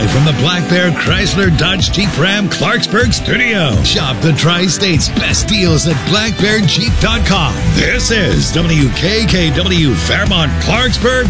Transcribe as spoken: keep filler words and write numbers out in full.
Live from the Black Bear Chrysler Dodge Jeep Ram Clarksburg studio. Shop the Tri-State's best deals at black bear jeep dot com. This is W K K W Fairmont Clarksburg